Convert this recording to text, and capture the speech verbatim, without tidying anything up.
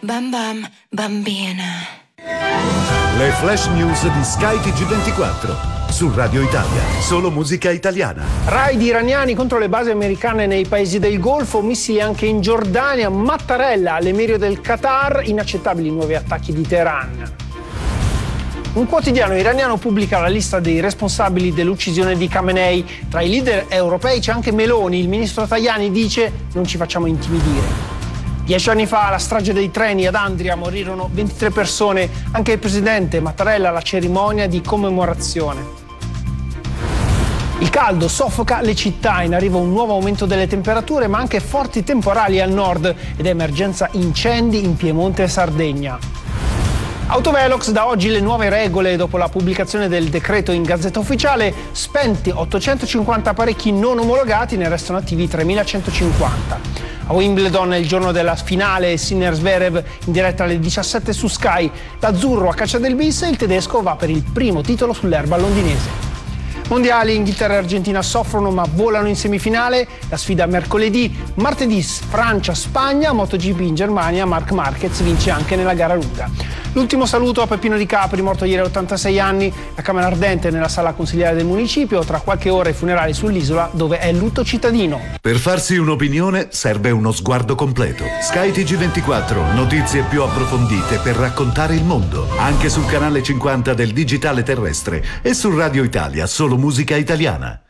Bam bam bambina. Le flash news di Sky T G ventiquattro su Radio Italia, solo musica italiana. Raid iraniani contro le basi americane nei paesi del Golfo, missili anche in Giordania, Mattarella all'emirio del Qatar, inaccettabili nuovi attacchi di Teheran. Un quotidiano iraniano pubblica la lista dei responsabili dell'uccisione di Khamenei. Tra i leader europei c'è anche Meloni. Il ministro Tajani dice: non ci facciamo intimidire. Dieci anni fa, alla strage dei treni ad Andria, morirono ventitré persone. Anche il presidente Mattarella alla cerimonia di commemorazione. Il caldo soffoca le città, in arrivo un nuovo aumento delle temperature, ma anche forti temporali al nord ed emergenza incendi in Piemonte e Sardegna. Autovelox, da oggi le nuove regole dopo la pubblicazione del decreto in Gazzetta Ufficiale. Spenti ottocentocinquanta apparecchi non omologati, ne restano attivi tremilacentocinquanta. A Wimbledon è il giorno della finale, Sinner Zverev in diretta alle diciassette su Sky. L'azzurro a caccia del bis e il tedesco va per il primo titolo sull'erba londinese. Mondiali, Inghilterra e Argentina soffrono ma volano in semifinale. La sfida mercoledì, martedì Francia, Spagna, MotoGP in Germania, Marc Marquez vince anche nella gara lunga. L'ultimo saluto a Peppino Di Capri, morto ieri a ottantasei anni, la camera ardente nella sala consiliare del municipio, tra qualche ora i funerali sull'isola dove è lutto cittadino. Per farsi un'opinione serve uno sguardo completo. Sky T G ventiquattro, notizie più approfondite per raccontare il mondo, anche sul canale cinquanta del digitale terrestre e su Radio Italia, solo musica italiana.